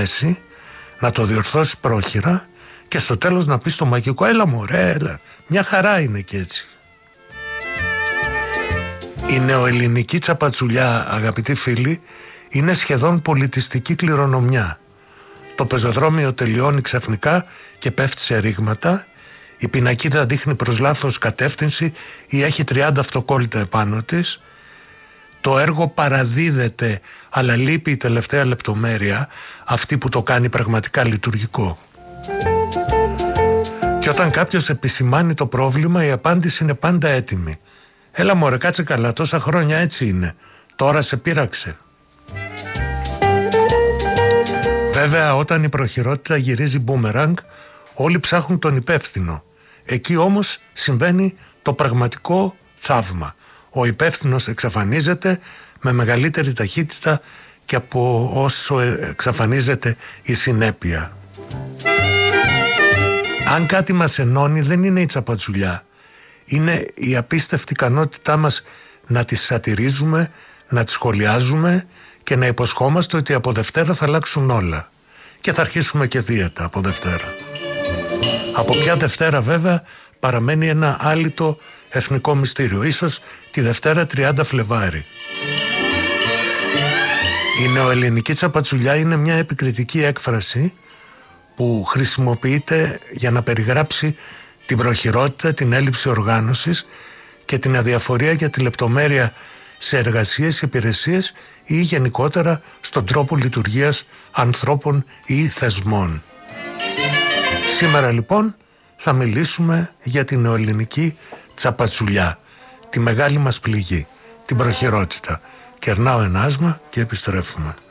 θέση, να το διορθώσει πρόχειρα και στο τέλος να πει στο μαγικό «Έλα μωρέ, έλα». Μια χαρά είναι και έτσι. Η νεοελληνική τσαπατσουλιά, αγαπητοί φίλοι, είναι σχεδόν πολιτιστική κληρονομιά. Το πεζοδρόμιο τελειώνει ξαφνικά και πέφτει σε ρήγματα, η πινακίδα δείχνει προς λάθος κατεύθυνση ή έχει 30 αυτοκόλλητα επάνω της. Το έργο παραδίδεται, αλλά λείπει η τελευταία λεπτομέρεια, αυτή που το κάνει πραγματικά λειτουργικό. Και όταν κάποιος επισημάνει το πρόβλημα, η απάντηση είναι πάντα έτοιμη. «Έλα μωρέ, κάτσε καλά, τόσα χρόνια έτσι είναι. Τώρα σε πείραξε». Βέβαια, όταν η προχειρότητα γυρίζει μπούμεραγκ, όλοι ψάχνουν τον υπεύθυνο. Εκεί όμως συμβαίνει το πραγματικό θαύμα. Ο υπεύθυνος εξαφανίζεται με μεγαλύτερη ταχύτητα και από όσο εξαφανίζεται η συνέπεια. Αν κάτι μας ενώνει, δεν είναι η τσαπατσουλιά. Είναι η απίστευτη ικανότητά μας να τις σατυρίζουμε, να τις σχολιάζουμε και να υποσχόμαστε ότι από Δευτέρα θα αλλάξουν όλα. Και θα αρχίσουμε και δίαιτα από Δευτέρα. Από ποια Δευτέρα βέβαια παραμένει ένα άλυτο εθνικό μυστήριο. Ίσως τη Δευτέρα 30 Φλεβάρι. Η νεοελληνική τσαπατσουλιά είναι μια επικριτική έκφραση που χρησιμοποιείται για να περιγράψει την προχειρότητα, την έλλειψη οργάνωσης και την αδιαφορία για τη λεπτομέρεια σε εργασίες, υπηρεσίες ή γενικότερα στον τρόπο λειτουργίας ανθρώπων ή θεσμών. Σήμερα λοιπόν θα μιλήσουμε για την νεοελληνική τσαπατσουλιά, τη μεγάλη μας πληγή, την προχειρότητα. Κερνάω ένα άσμα και επιστρέφουμε.